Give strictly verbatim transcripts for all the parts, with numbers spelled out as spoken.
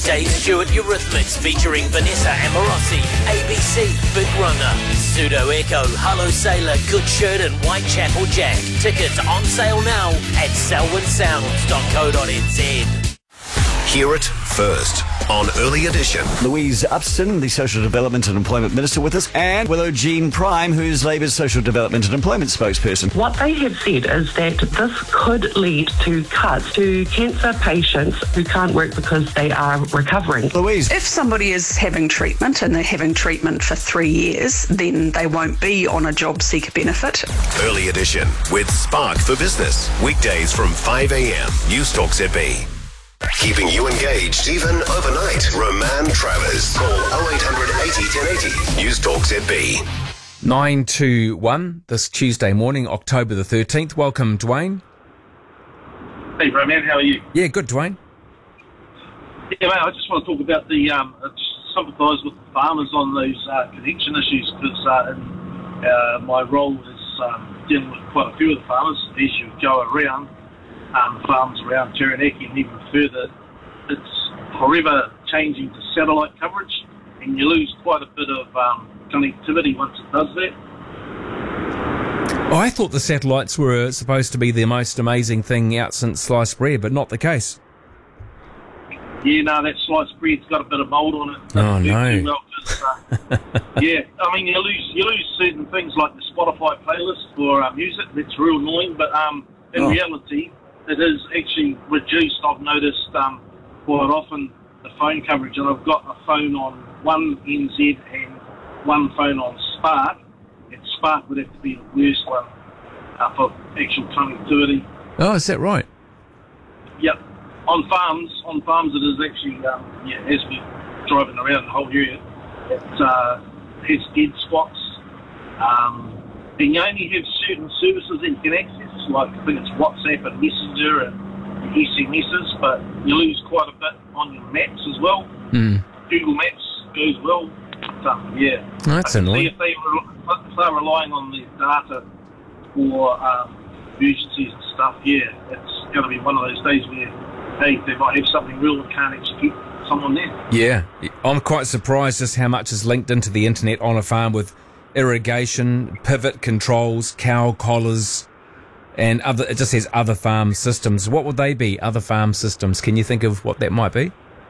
Dave Stewart Eurythmics featuring Vanessa Amorosi, A B C, Big Runner, Pseudo Echo, Hello Sailor, Good Shirt and Whitechapel Jack. Tickets on sale now at selwyn sounds dot co dot n z. Hear it first on Early Edition. Louise Upston, the Social Development and Employment Minister with us, and Willow Jean Prime, who's Labour's Social Development and Employment spokesperson. What they have said is that this could lead to cuts to cancer patients who can't work because they are recovering. Louise. If somebody is having treatment and they're having treatment for three years, then they won't be on a job seeker benefit. Early Edition with Spark for Business. Weekdays from five a.m. News Talk Z B. Keeping you engaged even overnight. Roman Travers. Call oh eight hundred eighty ten eighty. News Talk Z B. nine to one this Tuesday morning, October the thirteenth. Welcome, Dwayne. Hey, Roman, how are you? Yeah, good, Dwayne. Yeah, mate, I just want to talk about the, um, I just sympathise with the farmers on those uh, connection issues because uh, in uh, my role is um, dealing with quite a few of the farmers. As you go around, Um, farms around Taranaki and even further, it's forever changing to satellite coverage and you lose quite a bit of um, connectivity once it does that. Oh, I thought the satellites were supposed to be the most amazing thing out since sliced bread, but not the case. Yeah, no, that sliced bread's got a bit of mould on it. Oh, no. Well, just, uh, yeah, I mean, you lose you lose certain things like the Spotify playlist for uh, music. That's real annoying, but um, in Oh. reality, it is actually reduced. I've noticed um, quite often the phone coverage, and I've got a phone on one N Z and one phone on Spark, and Spark would have to be the worst one uh, for actual connectivity. Oh, is that right? Yep. On farms, on farms it is actually, um, yeah, as we're driving around the whole area, it uh, has dead spots. Um, and you only have certain services that you can access, like I think it's WhatsApp and Messenger and S M Ses, but you lose quite a bit on your maps as well. Mm. Google Maps goes well. So, yeah. That's I can annoying. see If, they, if they're relying on the data for um, emergencies and stuff, yeah, it's going to be one of those days where, hey, they might have something real and can't actually keep someone there. Yeah. I'm quite surprised just how much is linked into the internet on a farm with irrigation, pivot controls, cow collars, and other. It just says other farm systems. What would they be, other farm systems? Can you think of what that might be?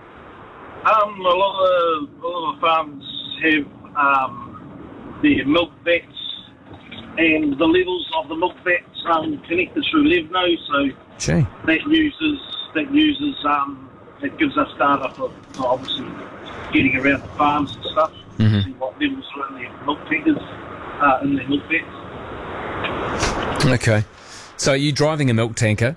Um, a lot of a lot of farms have um, their milk vats, and the levels of the milk vats um, connected through Levno, so Gee. that uses that uses um, that gives us data for, for obviously getting around the farms and stuff. Mm-hmm. See what levels are in their milk tankers, uh, in their milk vats. Okay. So are you driving a milk tanker?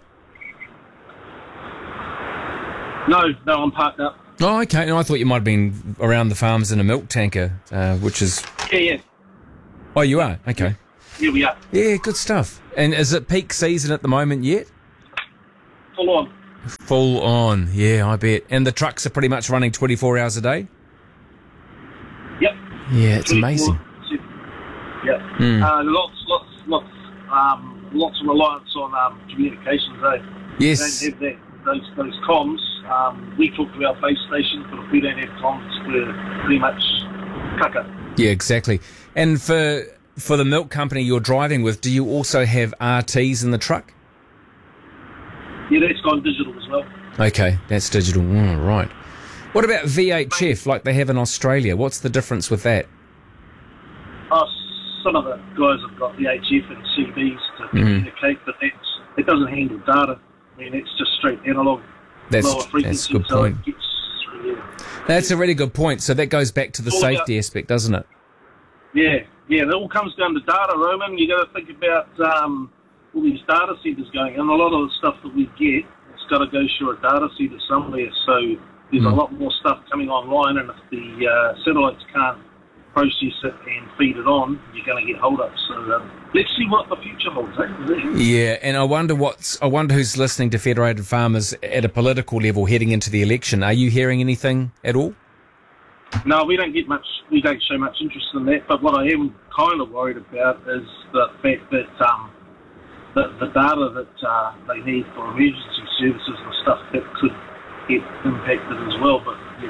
No, no, I'm parked up. Oh, okay. No, I thought you might have been around the farms in a milk tanker, uh, which is... Yeah, yeah, Oh, you are? Okay. here we are. Yeah, good stuff. And is it peak season at the moment yet? Full on. Full on. Yeah, I bet. And the trucks are pretty much running twenty-four hours a day? Yep. Yeah, it's amazing. Yeah. Mm. Uh, lots, lots, lots, um, lots of reliance on um, communications. Eh? Yes. We don't have that, those those comms. Um, we talk to our base stations, but if we don't have comms, we're pretty much kaka. Yeah, exactly. And for for the milk company you're driving with, do you also have R Ts in the truck? Yeah, that's gone digital as well. Okay, that's digital. Oh, right. What about V H F like they have in Australia? What's the difference with that? Oh, some of the guys have got V H F and C Bs to communicate, but that's, it doesn't handle data. I mean, it's just straight analog, That's, lower frequency. that's a good so point. it gets, yeah. That's a really good point. So that goes back to the All safety about- aspect, doesn't it? Yeah, yeah, it all comes down to data, Roman. You got to think about um, all these data centers going, and a lot of the stuff that we get, it's got to go through a data center somewhere. So there's Mm. a lot more stuff coming online, and if the uh, satellites can't process it and feed it on, you're going to get hold-ups. So um, let's see what the future holds. Eh? Yeah, and I wonder what's I wonder who's listening to Federated Farmers at a political level heading into the election. Are you hearing anything at all? No, we don't get much. We don't show much interest in that. But what I am kind of worried about is the fact that um, the, the data that uh, they need for emergency services and stuff that could get impacted as well. But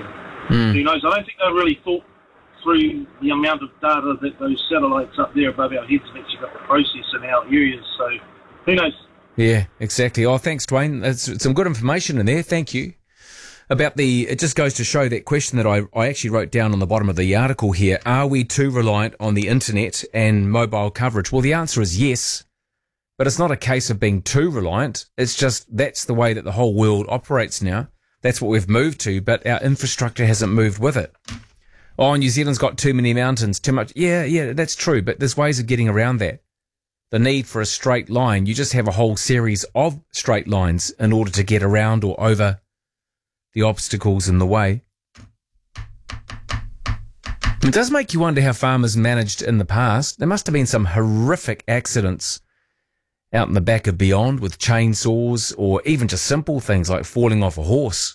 Mm. Who knows? I don't think they really thought through the amount of data that those satellites up there above our heads have actually got to process in our areas. So who knows? Yeah, exactly. Oh, thanks, Dwayne. That's some good information in there. Thank you. About the, it just goes to show that question that I, I actually wrote down on the bottom of the article here. Are we too reliant on the internet and mobile coverage? Well, the answer is yes, but it's not a case of being too reliant. It's just that's the way that the whole world operates now. That's what we've moved to, but our infrastructure hasn't moved with it. Oh, New Zealand's got too many mountains, too much. Yeah, yeah, that's true, but there's ways of getting around that. The need for a straight line, you just have a whole series of straight lines in order to get around or over the obstacles in the way. It does make you wonder how farmers managed in the past. There must have been some horrific accidents out in the back of Beyond with chainsaws, or even just simple things like falling off a horse,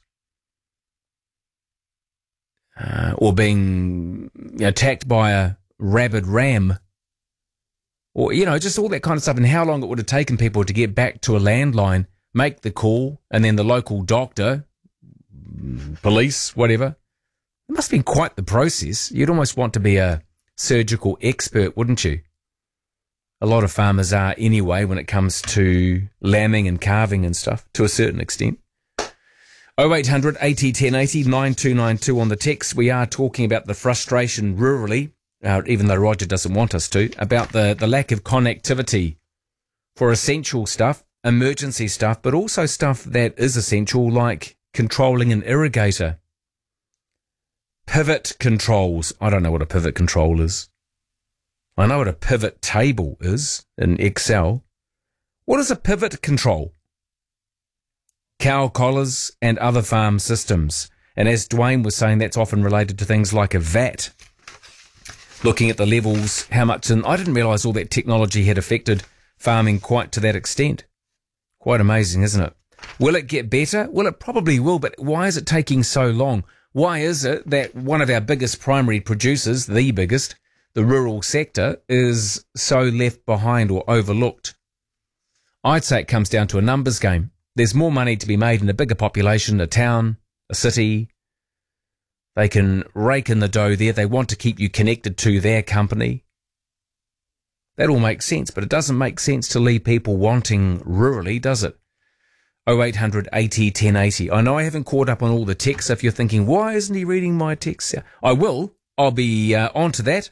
uh, or being you know, attacked by a rabid ram, or, you know, just all that kind of stuff, and how long it would have taken people to get back to a landline, make the call, and then the local doctor, police, whatever. It must have been quite the process. You'd almost want to be a surgical expert, wouldn't you? A lot of farmers are anyway when it comes to lambing and calving and stuff, to a certain extent. oh eight hundred eighty ten eighty, nine two nine two on the text. We are talking about the frustration rurally, uh, even though Roger doesn't want us to, about the, the lack of connectivity for essential stuff, emergency stuff, but also stuff that is essential, like controlling an irrigator. Pivot controls. I don't know what a pivot control is. I know what a pivot table is in Excel. What is a pivot control? Cow collars and other farm systems. And as Dwayne was saying, that's often related to things like a V A T. Looking at the levels, how much, and I didn't realise all that technology had affected farming quite to that extent. Quite amazing, isn't it? Will it get better? Well, it probably will, but why is it taking so long? Why is it that one of our biggest primary producers, the biggest, the rural sector, is so left behind or overlooked? I'd say it comes down to a numbers game. There's more money to be made in a bigger population, a town, a city. They can rake in the dough there. They want to keep you connected to their company. That all makes sense, but it doesn't make sense to leave people wanting rurally, does it? oh eight hundred eighty ten eighty. I know I haven't caught up on all the texts. If you're thinking, why isn't he reading my texts? I will. I'll be uh, on to that.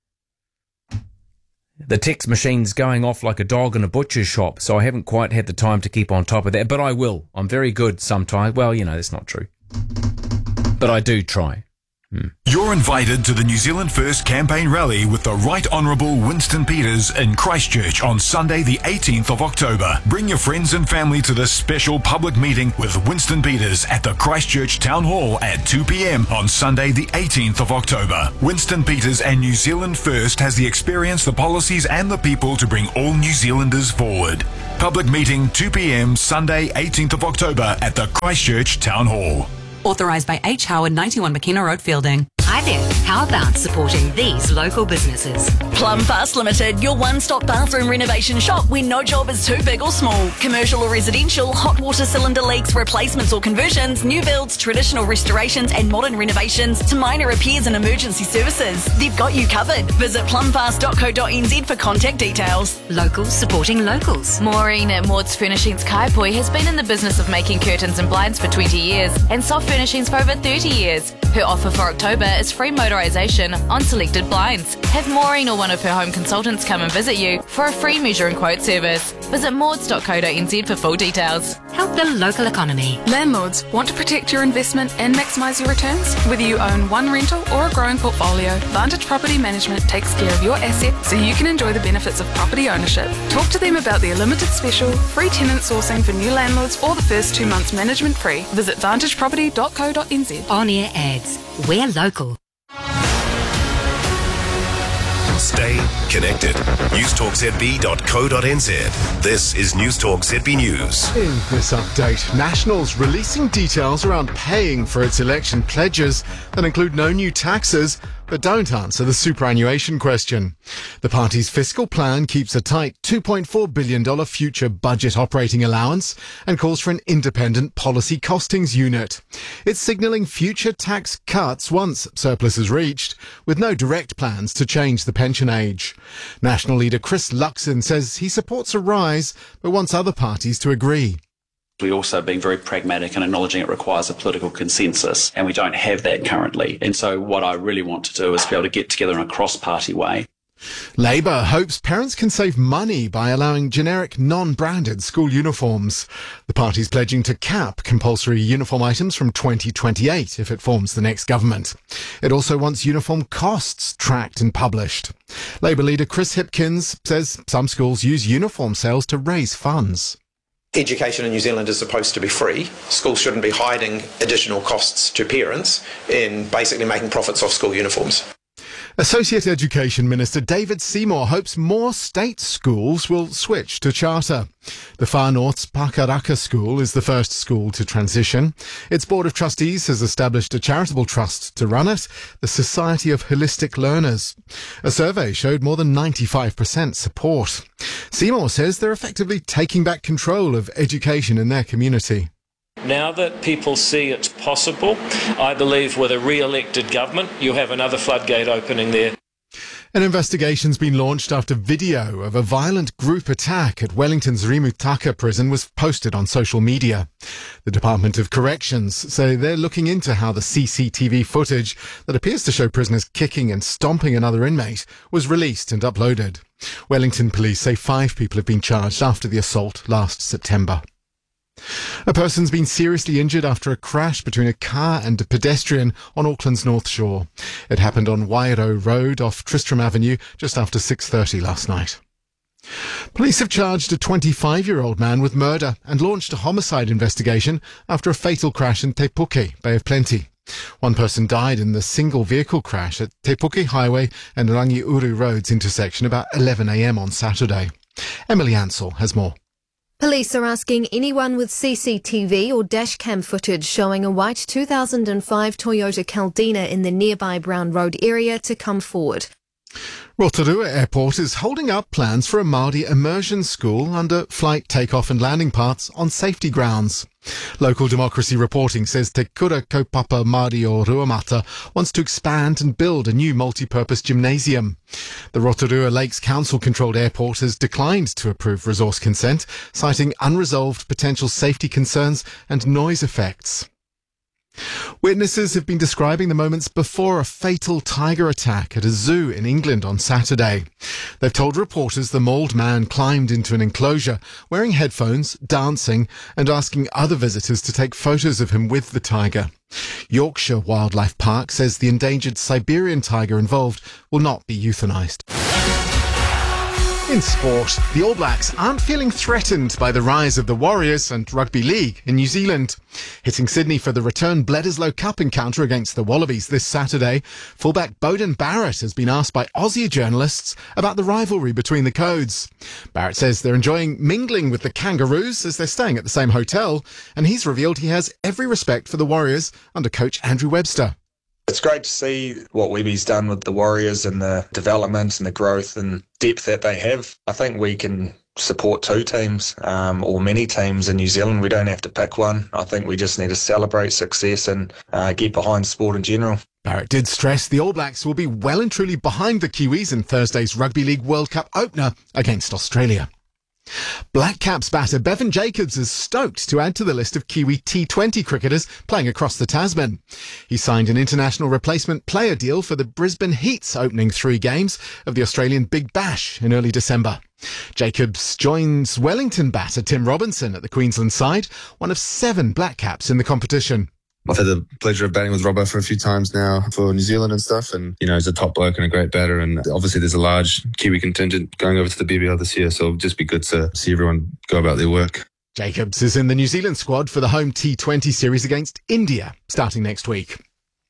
The text machine's going off like a dog in a butcher's shop, so I haven't quite had the time to keep on top of that, but I will. I'm very good sometimes. Well, you know, that's not true. But I do try. Hmm. You're invited to the New Zealand First campaign rally with the Right Honourable Winston Peters in Christchurch on Sunday the eighteenth of October. Bring your friends and family to this special public meeting with Winston Peters at the Christchurch Town Hall at two p.m. on Sunday the eighteenth of October. Winston Peters and New Zealand First has the experience, the policies and the people to bring all New Zealanders forward. Public meeting two p.m. Sunday eighteenth of October at the Christchurch Town Hall. Authorised by H. Howard, ninety-one McKenna Road, Fielding. Hi there. How about supporting these local businesses? Plum Fast Limited, your one-stop bathroom renovation shop where no job is too big or small. Commercial or residential, hot water cylinder leaks, replacements or conversions, new builds, traditional restorations and modern renovations to minor repairs and emergency services. They've got you covered. Visit plum fast dot co dot n z for contact details. Locals supporting locals. Maureen at Maud's Furnishings Kaipoi has been in the business of making curtains and blinds for twenty years and soft furnishings for over thirty years. Her offer for October is free motorisation on selected blinds. Have Maureen or one of her home consultants come and visit you for a free measure and quote service. Visit mauds dot co dot n z for full details. Help the local economy. Landlords, want to protect your investment and maximise your returns? Whether you own one rental or a growing portfolio, Vantage Property Management takes care of your assets so you can enjoy the benefits of property ownership. Talk to them about their limited special, free tenant sourcing for new landlords or the first two months management free. Visit vantage property dot co dot n z. On-air ads. We're local. Stay connected. newstalk z b dot co dot n z. This is Newstalk Z B News. In this update, National's releasing details around paying for its election pledges that include no new taxes, but don't answer the superannuation question. The party's fiscal plan keeps a tight two point four billion dollars future budget operating allowance and calls for an independent policy costings unit. It's signalling future tax cuts once surplus is reached, with no direct plans to change the pension age. National leader Chris Luxon says he supports a rise, but wants other parties to agree. We're also being very pragmatic and acknowledging it requires a political consensus, and we don't have that currently. And so what I really want to do is be able to get together in a cross-party way. Labour hopes parents can save money by allowing generic non-branded school uniforms. The party's pledging to cap compulsory uniform items from twenty twenty-eight if it forms the next government. It also wants uniform costs tracked and published. Labour leader Chris Hipkins says some schools use uniform sales to raise funds. Education in New Zealand is supposed to be free. Schools shouldn't be hiding additional costs to parents in basically making profits off school uniforms. Associate Education Minister David Seymour hopes more state schools will switch to charter. The Far North's Pakaraka School is the first school to transition. Its Board of Trustees has established a charitable trust to run it, the Society of Holistic Learners. A survey showed more than ninety-five percent support. Seymour says they're effectively taking back control of education in their community. Now that people see it's possible, I believe with a re-elected government, you'll have another floodgate opening there. An investigation's been launched after video of a violent group attack at Wellington's Rimutaka prison was posted on social media. The Department of Corrections say they're looking into how the C C T V footage that appears to show prisoners kicking and stomping another inmate was released and uploaded. Wellington police say five people have been charged after the assault last September. A person's been seriously injured after a crash between a car and a pedestrian on Auckland's North Shore. It happened on Wairau Road off Tristram Avenue just after six thirty last night. Police have charged a twenty-five-year-old man with murder and launched a homicide investigation after a fatal crash in Te Puke, Bay of Plenty. One person died in the single vehicle crash at Te Puke Highway and Rangiuru Roads intersection about eleven a m on Saturday. Emily Ansell has more. Police are asking anyone with C C T V or dashcam footage showing a white two thousand five Toyota Caldina in the nearby Brown Road area to come forward. Rotorua Airport is holding up plans for a Māori immersion school under flight takeoff and landing paths on safety grounds. Local Democracy reporting says Te Kura Kaupapa Māori o Ruamata wants to expand and build a new multi-purpose gymnasium. The Rotorua Lakes Council-controlled airport has declined to approve resource consent, citing unresolved potential safety concerns and noise effects. Witnesses have been describing the moments before a fatal tiger attack at a zoo in England on Saturday. They've told reporters the mauled man climbed into an enclosure, wearing headphones, dancing, and asking other visitors to take photos of him with the tiger. Yorkshire Wildlife Park says the endangered Siberian tiger involved will not be euthanised. In sport, the All Blacks aren't feeling threatened by the rise of the Warriors and Rugby League in New Zealand. Hitting Sydney for the return Bledisloe Cup encounter against the Wallabies this Saturday, fullback Beauden Barrett has been asked by Aussie journalists about the rivalry between the codes. Barrett says they're enjoying mingling with the Kangaroos as they're staying at the same hotel, and he's revealed he has every respect for the Warriors under coach Andrew Webster. It's great to see what Webby's done with the Warriors and the development and the growth and depth that they have. I think we can support two teams um, or many teams in New Zealand. We don't have to pick one. I think we just need to celebrate success and uh, get behind sport in general. Barrett did stress the All Blacks will be well and truly behind the Kiwis in Thursday's Rugby League World Cup opener against Australia. Black Caps batter Bevan Jacobs is stoked to add to the list of Kiwi T twenty cricketers playing across the Tasman. He signed an international replacement player deal for the Brisbane Heat's opening three games of the Australian Big Bash in early December. Jacobs joins Wellington batter Tim Robinson at the Queensland side, one of seven Black Caps in the competition. I've had the pleasure of batting with Robbo for a few times now for New Zealand and stuff. And, you know, he's a top bloke and a great batter. And obviously there's a large Kiwi contingent going over to the B B L this year. So it'll just be good to see everyone go about their work. Jacobs is in the New Zealand squad for the home T twenty series against India starting next week.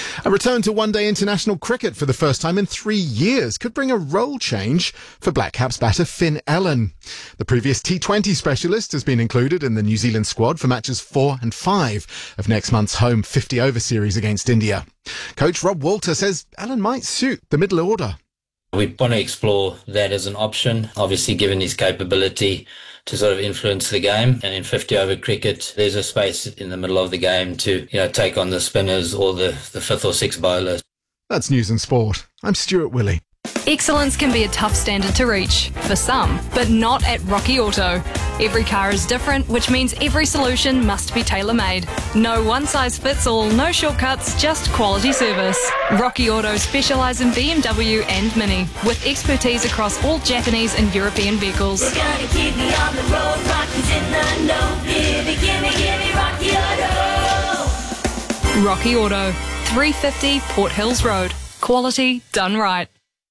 A return to one-day international cricket for the first time in three years could bring a role change for Black Caps batter Finn Allen. The previous T twenty specialist has been included in the New Zealand squad for matches four and five of next month's home fifty-over series against India. Coach Rob Walter says Allen might suit the middle order. We want to explore that as an option, obviously given his capability to sort of influence the game. And in fifty-over cricket, there's a space in the middle of the game to, you know, take on the spinners or the, the fifth or sixth bowlers. That's News and Sport. I'm Stuart Willey. Excellence can be a tough standard to reach, for some, but not at Rocky Auto. Every car is different, which means every solution must be tailor-made. No one-size-fits-all, no shortcuts, just quality service. Rocky Auto specialise in B M W and Mini, with expertise across all Japanese and European vehicles. We're gonna keep me on the road, Rocky's in the know. Gimme, gimme, gimme Rocky Auto. Rocky Auto, three fifty Port Hills Road. Quality done right.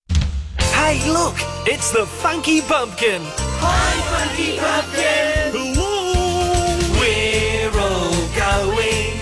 Hey, look! It's the Funky Pumpkin! Hi, Funky Pumpkin! Woo! We're all going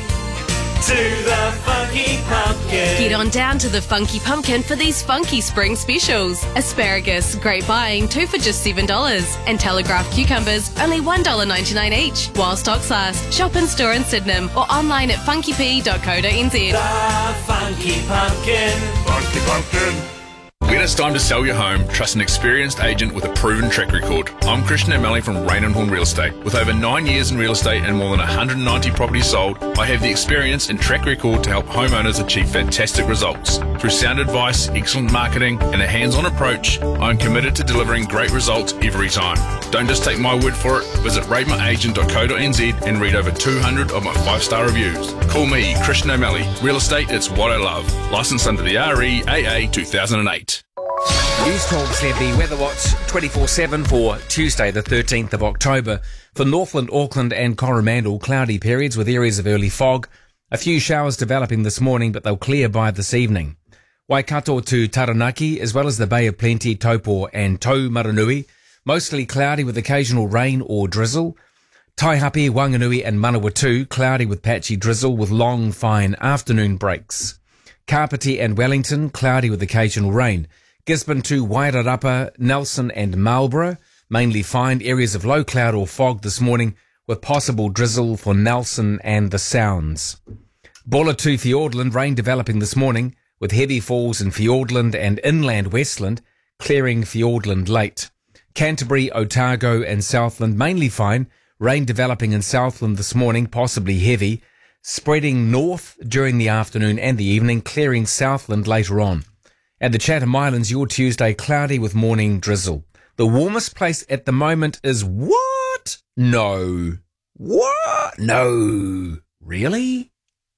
to the Funky Pumpkin. Get on down to the Funky Pumpkin for these funky spring specials. Asparagus, great buying, two for just seven dollars. And Telegraph cucumbers, only one dollar ninety-nine each. While stocks last, shop in store in Sydenham or online at funky p dot co dot n z. The Funky Pumpkin. Funky Pumpkin. When it's time to sell your home, trust an experienced agent with a proven track record. I'm Christian O'Malley from Rain and Horn Real Estate. With over nine years in real estate and more than one hundred ninety properties sold, I have the experience and track record to help homeowners achieve fantastic results. Through sound advice, excellent marketing, and a hands-on approach, I'm committed to delivering great results every time. Don't just take my word for it. Visit rate my agent dot co dot n z and read over two hundred of my five-star reviews. Call me, Christian O'Malley. Real estate, it's what I love. Licensed under the R E A A two thousand eight. News Talk Z B Weather Watch twenty-four seven for Tuesday the thirteenth of October. For Northland, Auckland and Coromandel, cloudy periods with areas of early fog. A few showers developing this morning, but they'll clear by this evening. Waikato to Taranaki, as well as the Bay of Plenty, Taupo and Taumaranui, mostly cloudy with occasional rain or drizzle. Taihape, Wanganui and Manawatu, cloudy with patchy drizzle with long, fine afternoon breaks. Kapiti and Wellington, cloudy with occasional rain. Gisborne to Wairarapa, Nelson and Marlborough, mainly fine areas of low cloud or fog this morning with possible drizzle for Nelson and the Sounds. Bulla to Fiordland, rain developing this morning with heavy falls in Fiordland and inland Westland, clearing Fiordland late. Canterbury, Otago and Southland, mainly fine, rain developing in Southland this morning, possibly heavy, spreading north during the afternoon and the evening, clearing Southland later on. At the Chatham Islands, your Tuesday cloudy with morning drizzle. The warmest place at the moment is what? No. What? No. Really?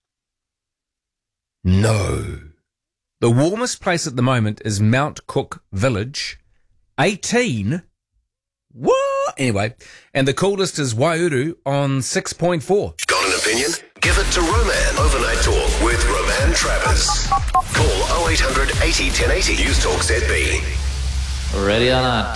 No. The warmest place at the moment is Mount Cook Village. eighteen? What? Anyway, and the coolest is Waiouru on six point four. Got an opinion? Give it to Roman. Overnight Talk with Roman Travers. Call oh eight hundred eighty ten eighty. News Talk Z B. Ready or not.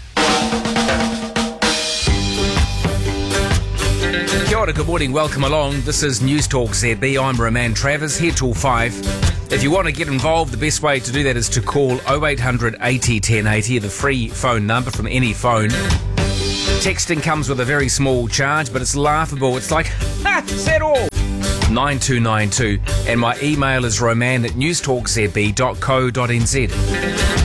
Kia ora, good morning, welcome along. This is News Talk Z B. I'm Roman Travers, here till five. If you want to get involved, the best way to do that is to call oh eight hundred eighty ten eighty, the free phone number from any phone. Texting comes with a very small charge, but it's laughable. It's like, ha, is that all? nine two nine two, and my email is roman at news talk z b dot co dot n z.